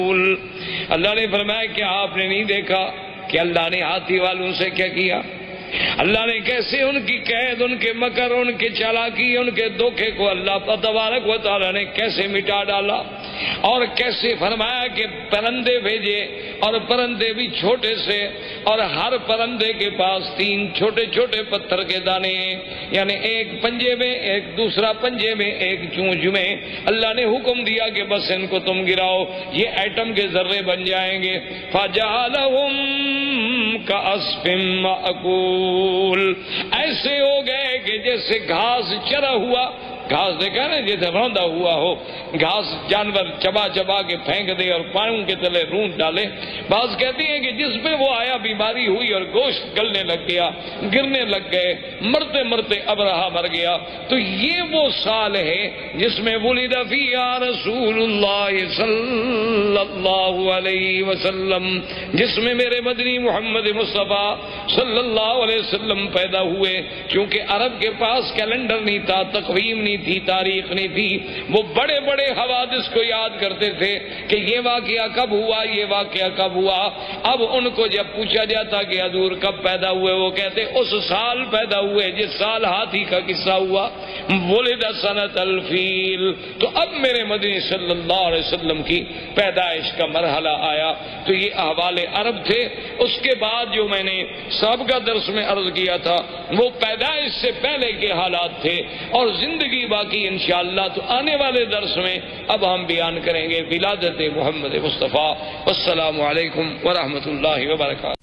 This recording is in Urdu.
اللہ نے فرمایا کہ آپ نے نہیں دیکھا کہ اللہ نے ہاتھی والوں سے کیا کیا؟ اللہ نے کیسے ان کی قید، ان کے مکر، ان کے چالاکی، ان کے دھوکے کو اللہ تبارک و تعالی نے کیسے مٹا ڈالا، اور کیسے فرمایا کہ پرندے بھیجے، اور پرندے بھی چھوٹے سے، اور ہر پرندے کے پاس 3 چھوٹے چھوٹے پتھر کے دانے ہیں، یعنی ایک پنجے میں، ایک دوسرا پنجے میں، ایک چونچ میں۔ اللہ نے حکم دیا کہ بس ان کو تم گراؤ، یہ ایٹم کے ذرے بن جائیں گے۔ فَجَعَلَهُمْ كَعَصْفٍ مَأْكُولٍ، ایسے ہو گئے کہ جیسے گھاس چرا ہوا، گھاس دیکھا نا جیسے روندا ہوا ہو، گھاس جانور چبا چبا کے پھینک دے اور پاؤں کے تلے رونت ڈالے۔ بعض کہتی ہیں کہ جس پہ وہ آیا بیماری ہوئی اور گوشت گلنے لگ گیا، گرنے لگ گئے، مرتے مرتے ابرہا مر گیا۔ تو یہ وہ سال ہے جس میں ولد فیہا رسول اللہ صلی اللہ علیہ وسلم، جس میں میرے مدنی محمد مصطفیٰ صلی اللہ علیہ وسلم پیدا ہوئے۔ کیونکہ عرب کے پاس کیلنڈر نہیں تھا، تقویم نہیں تھی، تاریخ نہیں تھی، وہ بڑے بڑے حوادث کو یاد کرتے تھے کہ یہ واقعہ کب ہوا، یہ واقعہ کب ہوا۔ اب ان کو جب پوچھا جاتا کہ حضور کب پیدا ہوئے، وہ کہتے اس سال پیدا ہوئے جس سال ہاتھی کا قصہ ہوا، ولد سنۃ الفیل۔ تو اب میرے مدنی صلی اللہ علیہ وسلم کی پیدائش کا مرحلہ آیا۔ تو یہ احوال عرب تھے۔ اس کے بعد جو میں نے سابقہ درس میں عرض کیا تھا وہ پیدائش سے پہلے کے حالات تھے، اور زندگی باقی انشاءاللہ تو آنے والے درس میں اب ہم بیان کریں گے ولادت محمد مصطفیٰ۔ والسلام علیکم ورحمۃ اللہ وبرکاتہ۔